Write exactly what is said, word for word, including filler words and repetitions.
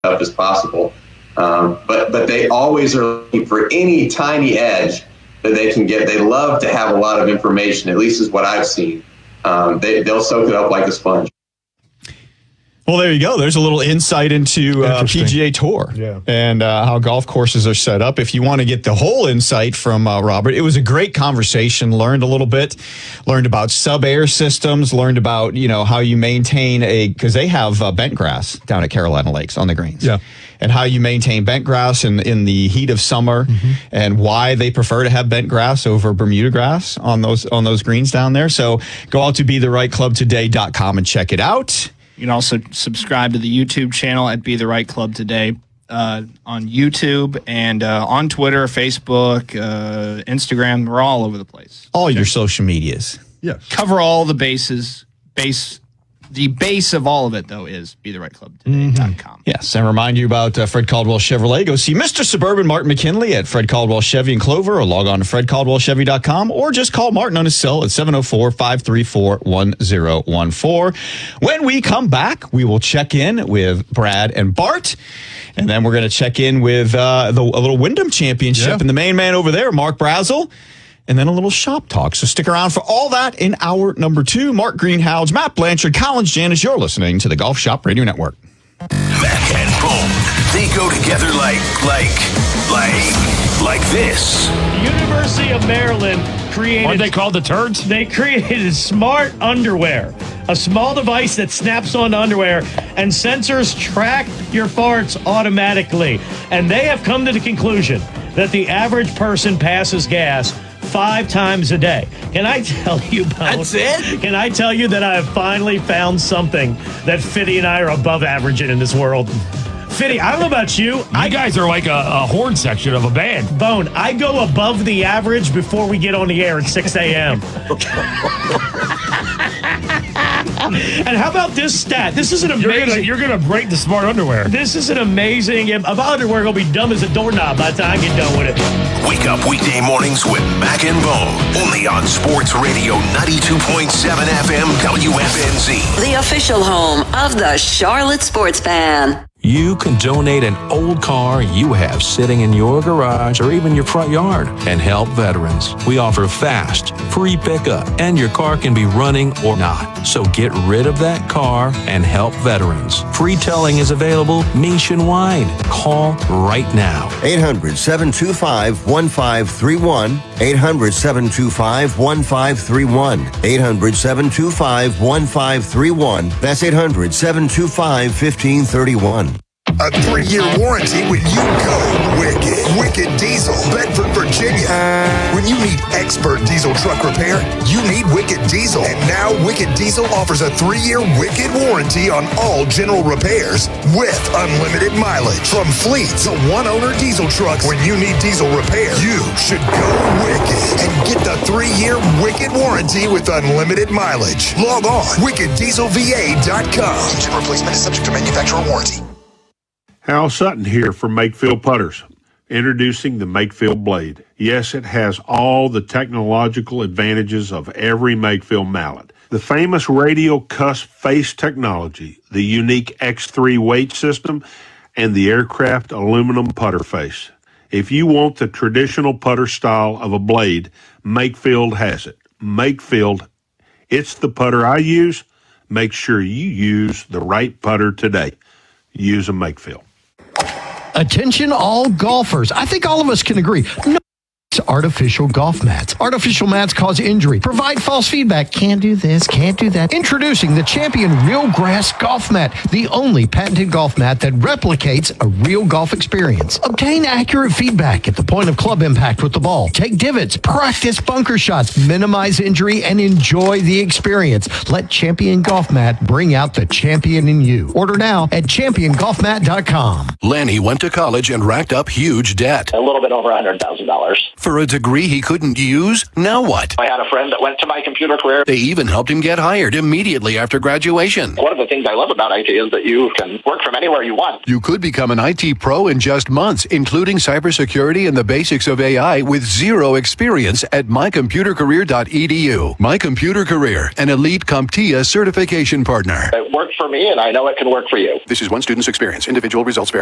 up as possible. Um, but but they always are looking for any tiny edge that they can get. They love to have a lot of information, at least is what I've seen. Um, they, they'll soak it up like a sponge. Well, there you go. There's a little insight into uh, P G A Tour yeah. and uh, how golf courses are set up. If you want to get the whole insight from uh, Robert, it was a great conversation. Learned a little bit, learned about sub-air systems, learned about, you know, how you maintain a, because they have uh, bent grass down at Carolina Lakes on the greens. Yeah. And how you maintain bent grass in, in the heat of summer, mm-hmm. and why they prefer to have bent grass over Bermuda grass on those on those greens down there. So go out to be the right club today dot com and check it out. You can also subscribe to the YouTube channel at Be the Right Club Today uh, on YouTube and uh, on Twitter, Facebook, uh, Instagram. We're all over the place. All okay. Your social medias. Yes. Cover all the bases. Base. The base of all of it, though, is be the right club today dot com. Mm-hmm. Yes, and remind you about uh, Fred Caldwell Chevrolet. Go see Mister Suburban Martin McKinley at Fred Caldwell Chevy in Clover, or log on to fred caldwell chevy dot com, or just call Martin on his cell at seven oh four, five three four, one oh one four. When we come back, we will check in with Brad and Bart, and then we're going to check in with uh, the, a little Wyndham Championship yeah. and the main man over there, Mark Brazel. And then a little shop talk. So stick around for all that in hour number two. Mark Greenhouse, Matt Blanchard, Collins Janis. You're listening to the Golf Shop Radio Network. Mac and Bone. They go together like, like, like, like this. The University of Maryland created... What they call the turds? They created smart underwear. A small device that snaps onto underwear, and sensors track your farts automatically. And they have come to the conclusion that the average person passes gas five times a day. Can I tell you, Bo, That's it? Can I tell you that I have finally found something that Fitty and I are above average in in this world? Fitty, I don't know about you. You I, guys are like a, a horn section of a band. Bone, I go above the average before we get on the air at six a.m. And how about this stat? This is an amazing... You're going to break the smart underwear. This is an amazing... About underwear going to be dumb as a doorknob by the time I get done with it. Wake up weekday mornings with Mac and Bone. Only on Sports Radio ninety-two point seven F M W F N Z. The official home of the Charlotte Sports Fan. You can donate an old car you have sitting in your garage or even your front yard and help veterans. We offer fast, free pickup, and your car can be running or not. So get rid of that car and help veterans. Free towing is available nationwide. Call right now. eight hundred, seven two five, one five three one. eight hundred, seven two five, one five three one. eight hundred, seven two five, one five three one. That's eight hundred, seven two five, one five three one. A three-year warranty when you go Wicked. Wicked Diesel, Bedford, Virginia. When you need expert diesel truck repair, you need Wicked Diesel. And now Wicked Diesel offers a three-year Wicked warranty on all general repairs with unlimited mileage. From fleet to one-owner diesel trucks, when you need diesel repair, you should go Wicked and get the three-year Wicked warranty with unlimited mileage. Log on, wicked diesel v a dot com. Engine replacement is subject to manufacturer warranty. Hal Sutton here from Makefield Putters, introducing the Makefield Blade. Yes, it has all the technological advantages of every Makefield mallet. The famous radial cusp face technology, the unique X three weight system, and the aircraft aluminum putter face. If you want the traditional putter style of a blade, Makefield has it. Makefield, it's the putter I use. Make sure you use the right putter today. Use a Makefield. Attention all golfers. I think all of us can agree. No artificial golf mats. Artificial mats cause injury, provide false feedback. Can't do this, can't do that. Introducing the Champion Real Grass Golf Mat, the only patented golf mat that replicates a real golf experience. Obtain accurate feedback at the point of club impact with the ball. Take divots, practice bunker shots, minimize injury, and enjoy the experience. Let Champion Golf Mat bring out the champion in you. Order now at champion golf mat dot com. Lanny went to college and racked up huge debt. A little bit over one hundred thousand dollars. For for a degree he couldn't use? Now what? I had a friend that went to My Computer Career. They even helped him get hired immediately after graduation. One of the things I love about I T is that you can work from anywhere you want. You could become an I T pro in just months, including cybersecurity and the basics of A I with zero experience at my computer career dot e d u. My Computer Career, an elite CompTIA certification partner. It worked for me, and I know it can work for you. This is one student's experience. Individual results vary.